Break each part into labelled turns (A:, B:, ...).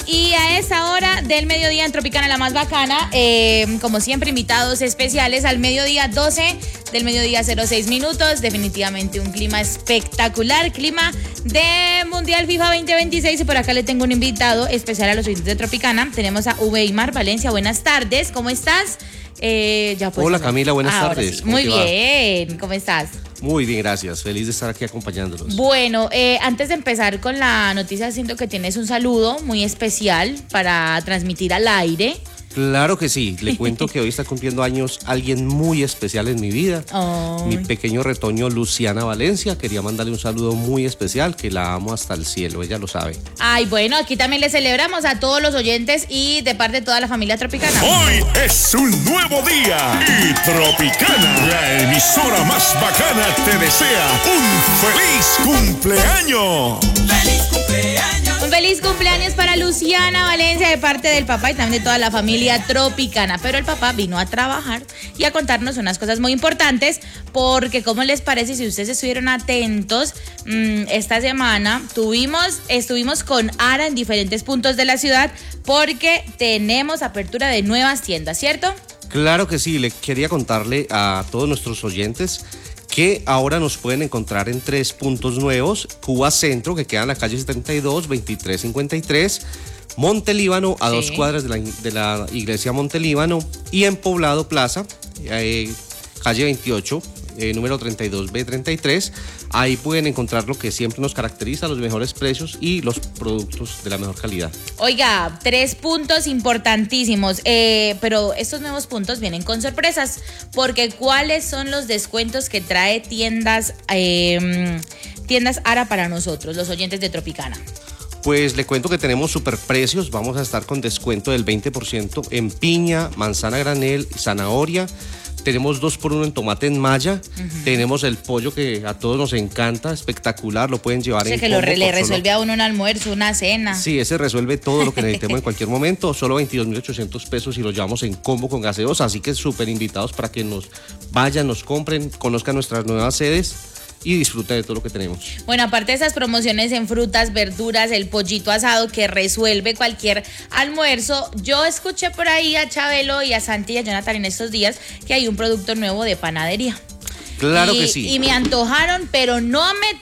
A: Y a esa hora del mediodía en Tropicana, la más bacana, como siempre, invitados especiales al mediodía 12 del mediodía 06 minutos. Definitivamente un clima espectacular, clima de Mundial FIFA 2026. Y por acá le tengo un invitado especial a los oyentes de Tropicana. Tenemos a Uweimar Valencia. Buenas tardes, ¿cómo estás?
B: Hola Camila, buenas tardes.
A: Sí. Muy bien, ¿cómo estás?
B: Muy bien, gracias. Feliz de estar aquí acompañándolos.
A: Bueno, antes de empezar con la noticia, siento que tienes un saludo muy especial para transmitir al aire.
B: Claro que sí. Le cuento que hoy está cumpliendo años alguien muy especial en mi vida.
A: Oh.
B: Mi pequeño retoño, Luciana Valencia. Quería mandarle un saludo muy especial, que la amo hasta el cielo, ella lo sabe.
A: Ay, bueno, aquí también le celebramos a todos los oyentes y de parte de toda la familia Tropicana.
C: Hoy es un nuevo día y Tropicana, la emisora más bacana, te desea un feliz cumpleaños.
D: ¡Feliz cumpleaños!
A: Un feliz cumpleaños para Luciana Valencia de parte del papá y también de toda la familia Tropicana. Pero el papá vino a trabajar y a contarnos unas cosas muy importantes, porque ¿cómo les parece si ustedes estuvieron atentos? Esta semana estuvimos con Ara en diferentes puntos de la ciudad porque tenemos apertura de nuevas tiendas, ¿cierto?
B: Claro que sí. Le quería contarle a todos nuestros oyentes que ahora nos pueden encontrar en 3 puntos nuevos: Cuba Centro, que queda en la calle 72, 2353, Montelíbano, a 2 cuadras de la iglesia Montelíbano, y en Poblado Plaza, calle 28, número 32B33. Ahí pueden encontrar lo que siempre nos caracteriza, los mejores precios y los productos de la mejor calidad.
A: Oiga, 3 puntos importantísimos, pero estos nuevos puntos vienen con sorpresas, porque ¿cuáles son los descuentos que trae tiendas Ara para nosotros, los oyentes de Tropicana?
B: Pues le cuento que tenemos superprecios. Vamos a estar con descuento del 20% en piña, manzana granel, zanahoria. Tenemos 2x1 en tomate en malla. Tenemos el pollo que a todos nos encanta, espectacular. Lo pueden llevar en
A: que
B: combo.
A: le resuelve a uno un almuerzo, una cena.
B: Sí, ese resuelve todo lo que necesitemos en cualquier momento. Solo 22.800 pesos y lo llevamos en combo con gaseosa. Así que súper invitados para que nos vayan, nos compren, conozcan nuestras nuevas sedes y disfruten de todo lo que tenemos.
A: Bueno, aparte de esas promociones en frutas, verduras, el pollito asado que resuelve cualquier almuerzo, yo escuché por ahí a Chabelo y a Santi y a Jonathan en estos días que hay un producto nuevo de panadería.
B: Claro que sí.
A: Y me antojaron, pero no me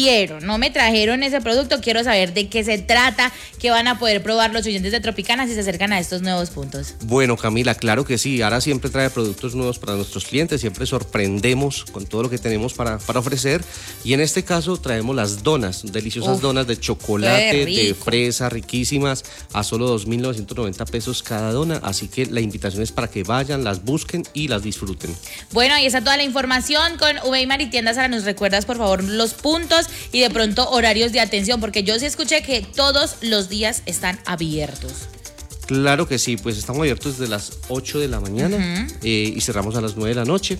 A: trajeron ese producto. Quiero saber de qué se trata, qué van a poder probar los oyentes de Tropicana si se acercan a estos nuevos puntos.
B: Bueno, Camila, claro que sí. Ahora siempre trae productos nuevos para nuestros clientes. Siempre sorprendemos con todo lo que tenemos para ofrecer. Y en este caso traemos las donas, deliciosas donas de chocolate, de fresa, riquísimas, a solo 2.990 pesos cada dona. Así que la invitación es para que vayan, las busquen y las disfruten.
A: Bueno, ahí está toda la información con Uweimar y Tiendas Ara. ¿Nos recuerdas, por favor, los puntos y de pronto horarios de atención? Porque yo sí escuché que todos los días están abiertos.
B: Claro que sí, pues estamos abiertos desde las 8 de la mañana y cerramos a las 9 de la noche.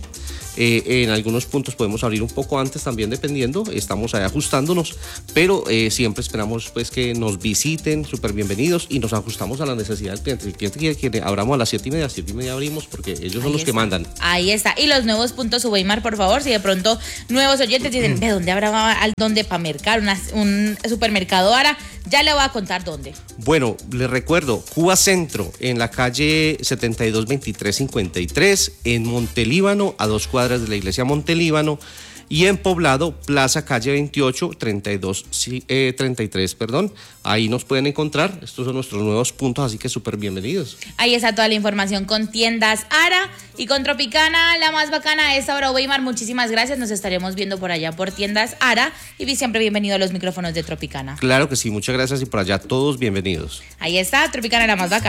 B: En algunos puntos podemos abrir un poco antes también, dependiendo, estamos ahí ajustándonos, pero siempre esperamos pues que nos visiten, súper bienvenidos, y nos ajustamos a la necesidad del cliente. Si el cliente quiere que abramos a las 7:30 abrimos, porque ellos son los que mandan.
A: Ahí está. Y los nuevos puntos, Uweimar, por favor, si de pronto nuevos oyentes dicen, ¿de dónde habrá dónde para mercar un supermercado Ara? Ya le voy a contar dónde.
B: Bueno, les recuerdo, Cuba Centro, en la calle 72, 2353, en Montelíbano, a 2 cuadras de la iglesia Montelíbano, y en Poblado, Plaza, calle 28, 33, perdón. Ahí nos pueden encontrar. Estos son nuestros nuevos puntos, así que súper bienvenidos.
A: Ahí está toda la información con Tiendas Ara y con Tropicana, la más bacana a esta hora. Uweimar, muchísimas gracias. Nos estaremos viendo por allá por Tiendas Ara y siempre bienvenido a los micrófonos de Tropicana.
B: Claro que sí, muchas gracias, y por allá todos bienvenidos.
A: Ahí está, Tropicana, la más bacana.